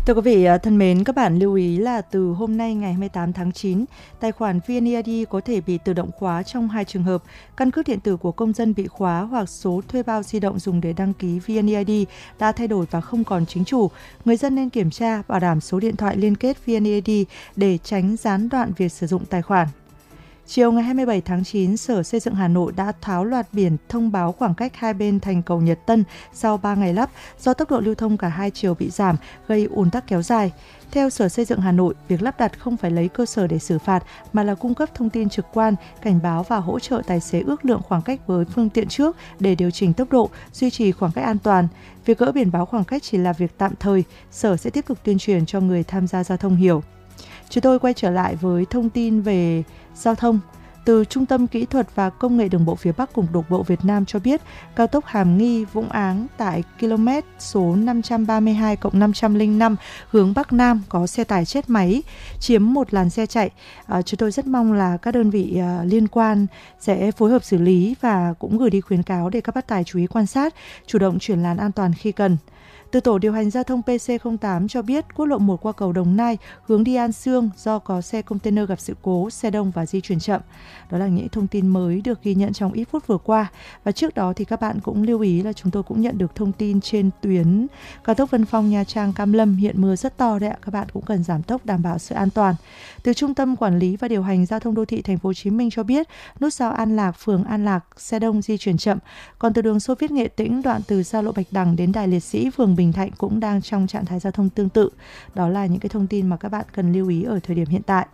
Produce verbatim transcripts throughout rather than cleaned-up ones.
Thưa quý vị thân mến, các bạn lưu ý là từ hôm nay ngày hai mươi tám tháng chín, tài khoản vê en e i đê có thể bị tự động khóa trong hai trường hợp: căn cước điện tử của công dân bị khóa hoặc số thuê bao di động dùng để đăng ký vê en e i đê đã thay đổi và không còn chính chủ. Người dân nên kiểm tra, bảo đảm số điện thoại liên kết vê en e i đê để tránh gián đoạn việc sử dụng tài khoản. Chiều ngày hai mươi bảy tháng chín, Sở Xây dựng Hà Nội đã tháo loạt biển thông báo khoảng cách hai bên thành cầu Nhật Tân sau ba ngày lắp do tốc độ lưu thông cả hai chiều bị giảm, gây ùn tắc kéo dài. Theo Sở Xây dựng Hà Nội, việc lắp đặt không phải lấy cơ sở để xử phạt mà là cung cấp thông tin trực quan, cảnh báo và hỗ trợ tài xế ước lượng khoảng cách với phương tiện trước để điều chỉnh tốc độ, duy trì khoảng cách an toàn. Việc gỡ biển báo khoảng cách chỉ là việc tạm thời, Sở sẽ tiếp tục tuyên truyền cho người tham gia giao thông hiểu. Chúng tôi quay trở lại với thông tin về giao thông. Từ Trung tâm Kỹ thuật và Công nghệ Đường bộ phía Bắc Cục Đường bộ Việt Nam cho biết, cao tốc Hàm Nghi - Vũng Áng tại km số năm trăm ba mươi hai cộng năm trăm lẻ năm hướng Bắc Nam có xe tải chết máy, chiếm một làn xe chạy. À, chúng tôi rất mong là các đơn vị à, liên quan sẽ phối hợp xử lý và cũng gửi đi khuyến cáo để các bác tài chú ý quan sát, chủ động chuyển làn an toàn khi cần. Từ Tổ điều hành giao thông pê xê không tám cho biết, quốc lộ một qua cầu Đồng Nai hướng đi An Sương do có xe container gặp sự cố, xe đông và di chuyển chậm. Đó là những thông tin mới được ghi nhận trong ít phút vừa qua. Và trước đó thì các bạn cũng lưu ý là chúng tôi cũng nhận được thông tin trên tuyến cao tốc Vân Phong Nha Trang Cam Lâm hiện mưa rất to đấy ạ. Các bạn cũng cần giảm tốc đảm bảo sự an toàn. Từ Trung tâm Quản lý và Điều hành Giao thông Đô thị Thành phố Hồ Chí Minh cho biết, nút giao An Lạc, phường An Lạc, xe đông di chuyển chậm. Còn từ đường Xô Viết Nghệ Tĩnh, đoạn từ giao lộ Bạch Đằng đến Đài Liệt Sĩ, phường Bình Thạnh cũng đang trong trạng thái giao thông tương tự. Đó là những cái thông tin mà các bạn cần lưu ý ở thời điểm hiện tại.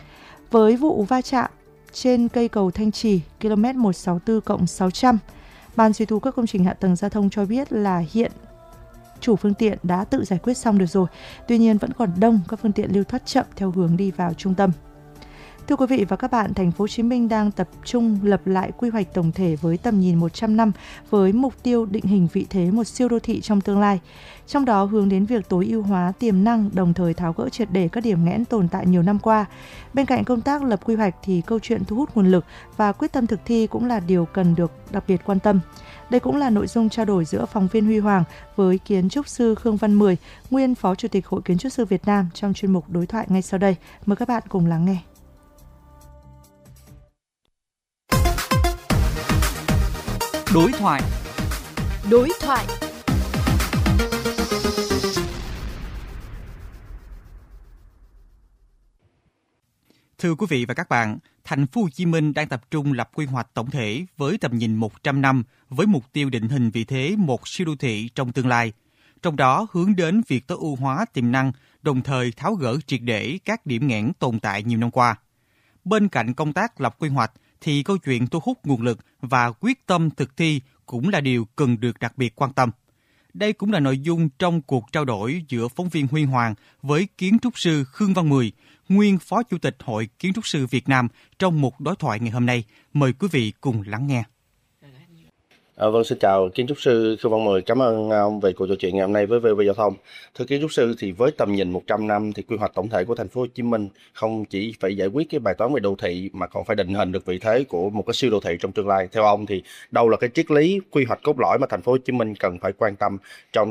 Với vụ va chạm trên cây cầu Thanh Trì, km một trăm sáu mươi tư cộng sáu trăm, Ban duy tu các công trình hạ tầng giao thông cho biết là hiện chủ phương tiện đã tự giải quyết xong được rồi. Tuy nhiên vẫn còn đông các phương tiện lưu thoát chậm theo hướng đi vào trung tâm. Thưa quý vị và các bạn, Thành phố Hồ Chí Minh đang tập trung lập lại quy hoạch tổng thể với tầm nhìn một trăm năm với mục tiêu định hình vị thế một siêu đô thị trong tương lai. Trong đó hướng đến việc tối ưu hóa tiềm năng, đồng thời tháo gỡ triệt để các điểm nghẽn tồn tại nhiều năm qua. Bên cạnh công tác lập quy hoạch thì câu chuyện thu hút nguồn lực và quyết tâm thực thi cũng là điều cần được đặc biệt quan tâm. Đây cũng là nội dung trao đổi giữa phóng viên Huy Hoàng với kiến trúc sư Khương Văn Mười, nguyên Phó Chủ tịch Hội Kiến trúc sư Việt Nam trong chuyên mục đối thoại ngay sau đây. Mời các bạn cùng lắng nghe. Đối thoại. Đối thoại. Thưa quý vị và các bạn, Thành phố Hồ Chí Minh đang tập trung lập quy hoạch tổng thể với tầm nhìn một trăm năm với mục tiêu định hình vị thế một siêu đô thị trong tương lai. Trong đó hướng đến việc tối ưu hóa tiềm năng, đồng thời tháo gỡ triệt để các điểm nghẽn tồn tại nhiều năm qua. Bên cạnh công tác lập quy hoạch thì câu chuyện thu hút nguồn lực và quyết tâm thực thi cũng là điều cần được đặc biệt quan tâm. Đây cũng là nội dung trong cuộc trao đổi giữa phóng viên Huy Hoàng với kiến trúc sư Khương Văn Mười, nguyên Phó Chủ tịch Hội Kiến trúc sư Việt Nam trong một đối thoại ngày hôm nay. Mời quý vị cùng lắng nghe. À, vâng, xin chào kiến trúc sư Khương Văn Mười, cảm ơn ông về cuộc trò chuyện ngày hôm nay với vê o vê Giao thông. Thưa kiến trúc sư, thì với tầm nhìn một trăm năm thì quy hoạch tổng thể của Thành phố Hồ Chí Minh không chỉ phải giải quyết cái bài toán về đô thị mà còn phải định hình được vị thế của một cái siêu đô thị trong tương lai. Theo ông thì đâu là cái triết lý quy hoạch cốt lõi mà Thành phố Hồ Chí Minh cần phải quan tâm trong